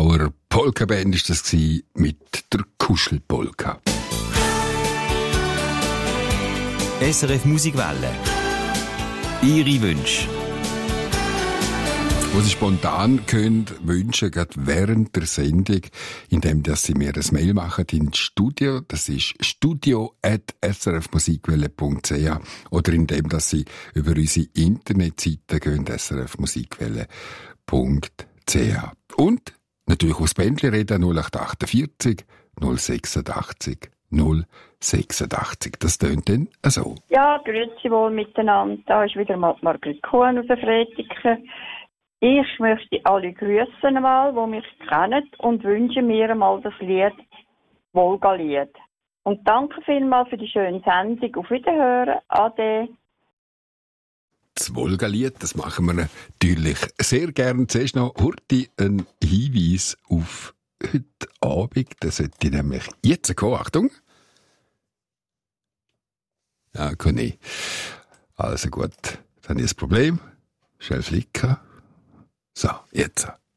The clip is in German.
Aargauer Polka-Band war das mit der Kuschelpolka. SRF Musikwelle. Ihre Wünsche. Wo Sie spontan können wünschen, gerade während der Sendung, indem dass Sie mir ein Mail machen ins Studio. Das ist studio@srfmusikwelle.ch oder indem dass Sie über unsere Internetseite gehen, srfmusikwelle.ch. Und natürlich aufs Bändchen reden, 0848 086 086. Das tönt dann so. Ja, grüezi wohl miteinander. Da ist wieder mal Margrit Kuhn aus der Fretiken. Ich möchte alle grüßen einmal, die mich kennen, und wünsche mir einmal das Lied Volga-Lied. Und danke vielmals für die schöne Sendung. Auf Wiederhören. Ade. Das Volga-Lied, das machen wir natürlich sehr gern. Zuerst noch Hurti ein Hinweis auf heute Abend. Das sollte nämlich jetzt kommen. Achtung. Ja, kann ich. Also gut, dann ist das Problem. Schnell flicken. So, jetzt.